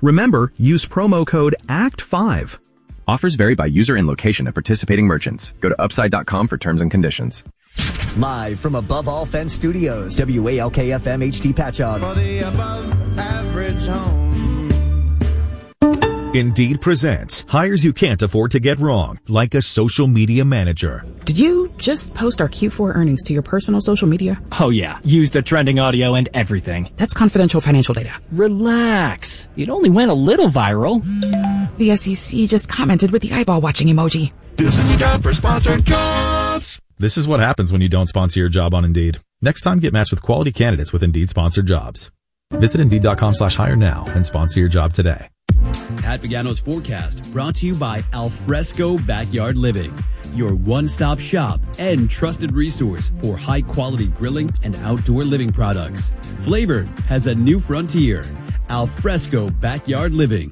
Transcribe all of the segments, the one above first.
Remember, use promo code ACT5. Offers vary by user and location at participating merchants. Go to upside.com for terms and conditions. Live from Above All Fence Studios, WALK-FM HD Patchogue. For the above average home. Indeed presents hires you can't afford to get wrong, like a social media manager. Did you just post our Q4 earnings to your personal social media? Oh yeah, used the trending audio and everything. That's confidential financial data. Relax. It only went a little viral. The SEC just commented with the eyeball watching emoji. This is a job for sponsored jobs. This is what happens when you don't sponsor your job on Indeed. Next time, get matched with quality candidates with Indeed sponsored jobs. Visit Indeed.com/hire now and sponsor your job today. Pat Pagano's forecast brought to you by Alfresco Backyard Living, your one-stop shop and trusted resource for high-quality grilling and outdoor living products. Flavor has a new frontier. Alfresco Backyard Living.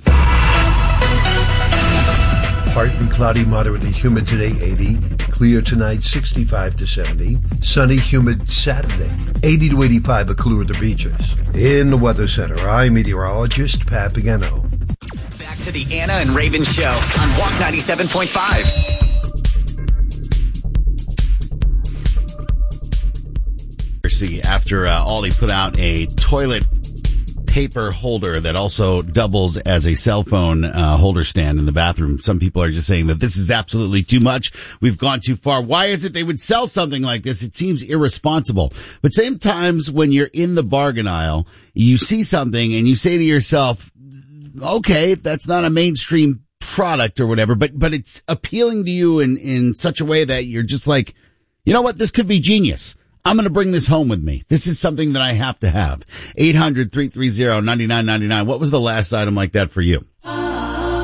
Partly cloudy, moderately humid today, 80. Clear tonight, 65 to 70. Sunny, humid Saturday, 80 to 85, but cooler at the beaches. In the Weather Center, I'm meteorologist Pat Pagano. Back to the Anna and Raven Show on Walk 97.5. After Aldi put out a toilet paper holder that also doubles as a cell phone holder stand in the bathroom. Some people are just saying that this is absolutely too much. We've gone too far. Why is it they would sell something like this? It seems irresponsible. But same times when you're in the bargain aisle, you see something and you say to yourself, okay, that's not a mainstream product or whatever, but it's appealing to you in such a way that you're just like, you know what? This could be genius. I'm going to bring this home with me. This is something that I have to have. 800-330-9999. What was the last item like that for you?